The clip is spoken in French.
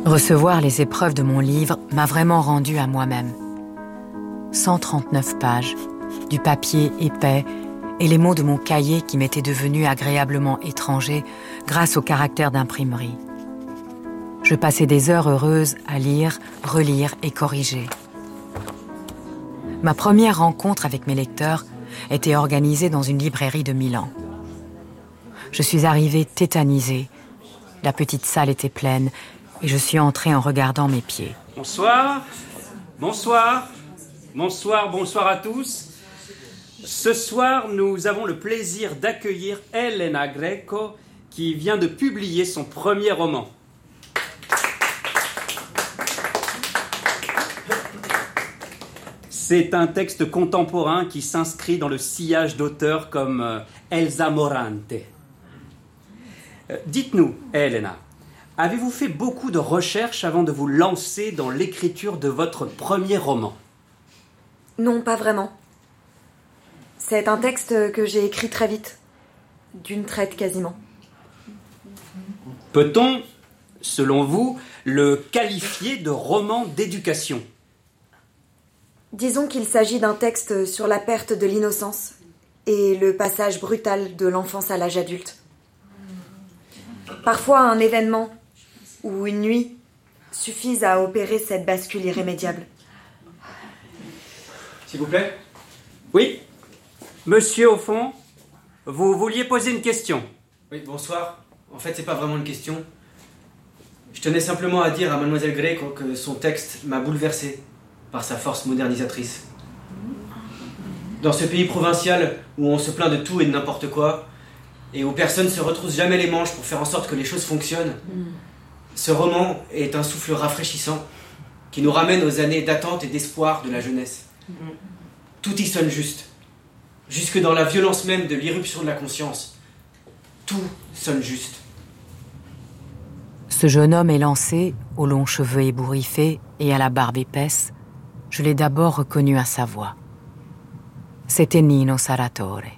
Recevoir les épreuves de mon livre m'a vraiment rendue à moi-même. 139 pages, du papier épais et les mots de mon cahier qui m'étaient devenus agréablement étrangers grâce au caractère d'imprimerie. Je passais des heures heureuses à lire, relire et corriger. Ma première rencontre avec mes lecteurs était organisée dans une librairie de Milan. Je suis arrivée tétanisée. La petite salle était pleine et je suis entrée en regardant mes pieds. Bonsoir, bonsoir, bonsoir, bonsoir à tous. Ce soir, nous avons le plaisir d'accueillir Elena Greco qui vient de publier son premier roman. C'est un texte contemporain qui s'inscrit dans le sillage d'auteurs comme Elsa Morante. Dites-nous, Elena, avez-vous fait beaucoup de recherches avant de vous lancer dans l'écriture de votre premier roman ? Non, pas vraiment. C'est un texte que j'ai écrit très vite, d'une traite quasiment. Peut-on, selon vous, le qualifier de roman d'éducation ? Disons qu'il s'agit d'un texte sur la perte de l'innocence et le passage brutal de l'enfance à l'âge adulte. Parfois, un événement ou une nuit suffisent à opérer cette bascule irrémédiable. S'il vous plaît ? Oui, monsieur au fond, vous vouliez poser une question ? Oui, bonsoir. En fait, c'est pas vraiment une question. Je tenais simplement à dire à mademoiselle Greco que son texte m'a bouleversé par sa force modernisatrice. Dans ce pays provincial où on se plaint de tout et de n'importe quoi, et où personne se retrousse jamais les manches pour faire en sorte que les choses fonctionnent, ce roman est un souffle rafraîchissant qui nous ramène aux années d'attente et d'espoir de la jeunesse. Tout y sonne juste. Jusque dans la violence même de l'irruption de la conscience. Tout sonne juste. Ce jeune homme élancé, aux longs cheveux ébouriffés et à la barbe épaisse, je l'ai d'abord reconnu à sa voix. C'était Nino Sarratore.